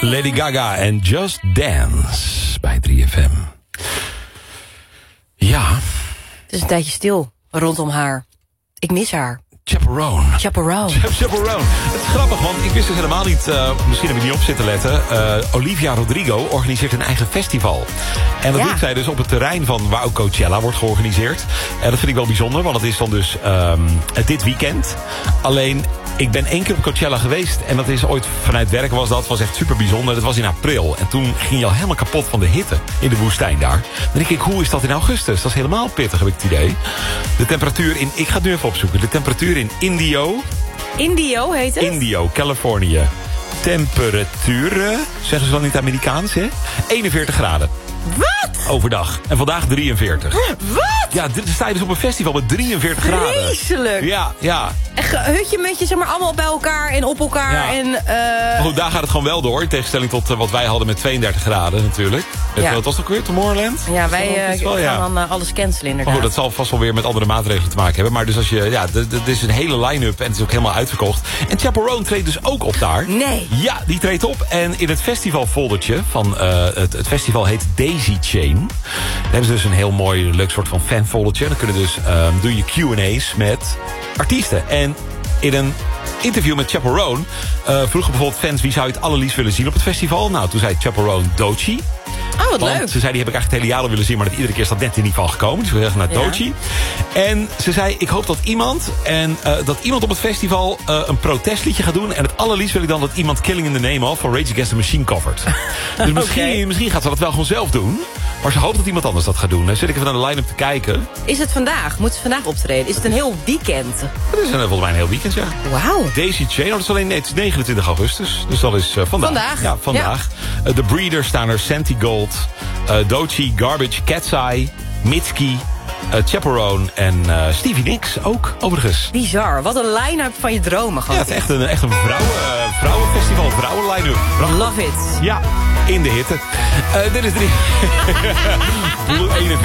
Lady Gaga en Just Dance bij 3FM. Ja. Het is een tijdje stil rondom haar. Ik mis haar. Chaperone. Chaperone. Chaperone. Het is grappig, want ik wist dus helemaal niet... misschien heb ik niet op zitten letten. Olivia Rodrigo organiseert een eigen festival. En dat doet zij dus op het terrein van waar ook Coachella wordt georganiseerd. En dat vind ik wel bijzonder, want het is dan dus dit weekend. Alleen, ik ben 1 keer op Coachella geweest. En dat is ooit vanuit werk was echt super bijzonder. Dat was in april. En toen ging je al helemaal kapot van de hitte in de woestijn daar. Dan denk ik, hoe is dat in augustus? Dat is helemaal pittig, heb ik het idee. De temperatuur in... Ik ga het nu even opzoeken. De temperatuur in Indio. Indio heet het? Indio, Californië. Temperaturen, zeggen ze dan niet Amerikaans, hè? 41 graden. Wat? Overdag. En vandaag 43. Wat? Ja, dan sta je dus op een festival met 43 graden. Vreselijk. Ja. Echt hutje met je, zeg maar, allemaal bij elkaar en op elkaar. Ja. En, Maar goed, daar gaat het gewoon wel door. In tegenstelling tot wat wij hadden met 32 graden natuurlijk. Wat was het ook weer? Tomorrowland? Ja, wij gaan dan alles cancelen inderdaad. Oh, dat zal vast wel weer met andere maatregelen te maken hebben. Maar dus als je... Ja, dit is een hele line-up en het is ook helemaal uitverkocht. En Chaperone treedt dus ook op daar. Nee. Ja, die treedt op. En in het festivalfoldertje van... het festival heet Daisy Chain. Daar hebben ze dus een heel mooi, leuk soort van fanfoldertje. Dan kunnen dus doe je Q&A's met artiesten. En in een interview met Chaperone vroegen bijvoorbeeld fans... wie zou je het allerliefst willen zien op het festival? Nou, toen zei Chaperone Doechii. Oh, wat leuk. Ze zei, die heb ik eigenlijk het hele jaar al willen zien... maar dat iedere keer is dat net in niet van gekomen. Dus we zeggen naar Doechii. En ze zei, ik hoop dat iemand op het festival een protestliedje gaat doen. En het allerliefst wil ik dan dat iemand Killing in the Name of... van Rage Against the Machine covert. Dus misschien gaat ze dat wel gewoon zelf doen. Maar ze hoopt dat iemand anders dat gaat doen. Dan zit ik even naar de line-up te kijken. Is het vandaag? Moet ze vandaag optreden? Is het een heel weekend? Het is volgens mij een heel weekend, ja. Wauw. Daisy Chain, dat is alleen het is 29 augustus. Dus dat is vandaag. Ja, vandaag. The Breeders staan er, Santigold, Doechii, Garbage, Cat's Eye, Mitski, Chaperone en Stevie Nicks ook, overigens. Bizar. Wat een line-up van je dromen. Ja, het is echt een vrouwenfestival, vrouwen line-up. Love it. Ja, in de hitte. Dit is 3.